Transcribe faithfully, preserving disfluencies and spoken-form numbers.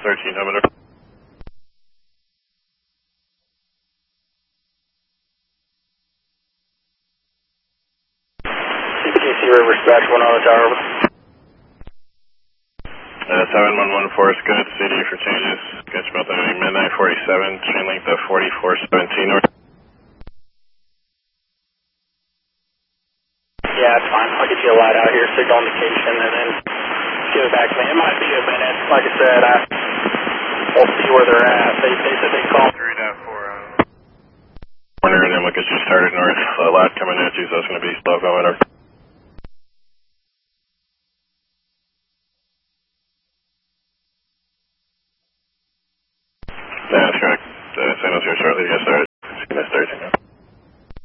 thirteen number. C P C River Dispatch, one on the tower. Uh, seven one one four is good. C D for changes. Sketch about the midnight forty-seven, chain length of forty-four seventeen north. Yeah, it's fine. I'll get you a light out here, signal indication, and then give it back to me. It might be a minute. Like I said, I, we'll see where they're at. They, they said they called. three down four. Uh, corner, and then we'll get you started north. Uh, lot coming at you, so it's going to be slow going. Or